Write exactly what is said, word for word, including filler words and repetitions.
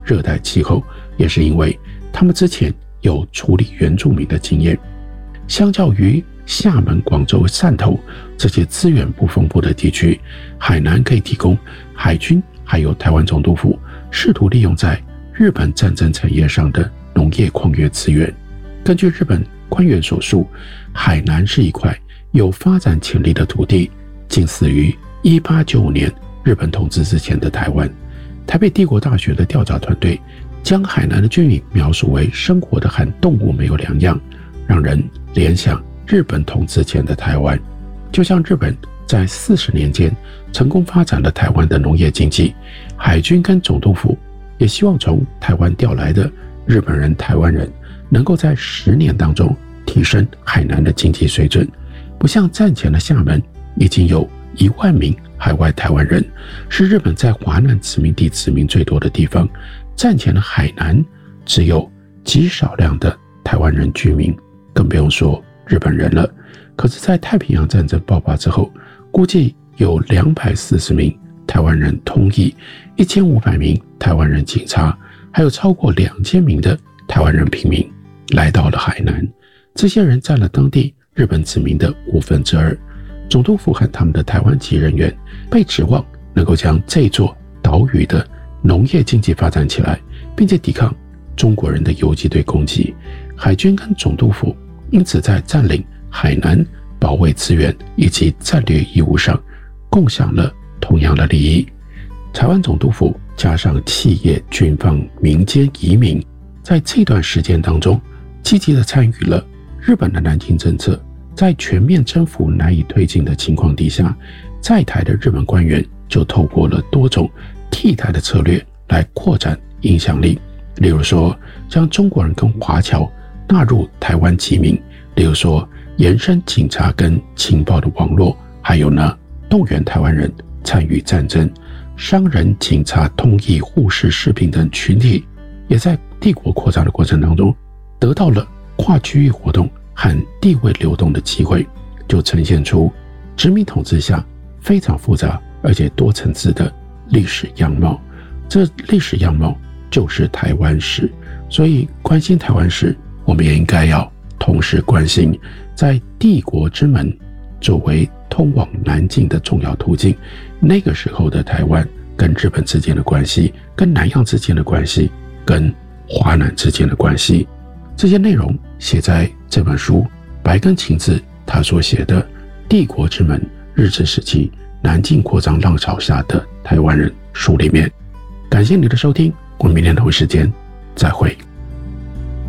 热带气候，也是因为他们之前有处理原住民的经验。相较于厦门、广州、汕头这些资源不丰富的地区，海南可以提供海军还有台湾总督府试图利用在日本战争产业上的农业矿业资源。根据日本官员所述，海南是一块有发展潜力的土地，近似于一八九五年日本统治之前的台湾。台北帝国大学的调查团队将海南的居民描述为生活的和动物没有两样，让人联想日本统治前的台湾。就像日本在四十年间成功发展了台湾的农业经济，海军跟总督府也希望从台湾调来的日本人、台湾人能够在十年当中提升海南的经济水准。不像战前的厦门已经有一万名海外台湾人，是日本在华南殖民地殖民最多的地方。战前的海南只有极少量的台湾人居民，更不用说日本人了。可是在太平洋战争爆发之后，估计有两百四十名台湾人通译，一千五百名台湾人警察，还有超过两千名的台湾人平民来到了海南。这些人占了当地日本殖民的五分之二。总督府和他们的台湾籍人员被指望能够将这座岛屿的农业经济发展起来，并且抵抗中国人的游击队攻击。海军跟总督府因此在占领海南、保卫资源以及战略义务上共享了同样的利益。台湾总督府加上企业、军方、民间移民，在这段时间当中积极地参与了日本的南进政策。在全面征服难以推进的情况底下，在台的日本官员就透过了多种替代的策略来扩展影响力。例如说，将中国人跟华侨纳入台湾籍民；例如说，延伸警察跟情报的网络；还有呢，动员台湾人参与战争。商人、警察、通译、护士、士兵等群体，也在帝国扩张的过程当中，得到了跨区域活动和地位流动的机会，就呈现出殖民统治下非常复杂而且多层次的历史样貌。这历史样貌就是台湾史，所以关心台湾史，我们也应该要同时关心在帝国之门作为通往南境的重要途径，那个时候的台湾跟日本之间的关系，跟南洋之间的关系，跟华南之间的关系。这些内容写在这本书白根晴子他所写的《帝国之门：日治时期南进扩张浪潮下的台湾人》书里面。感谢你的收听，我们明天同一时间再会。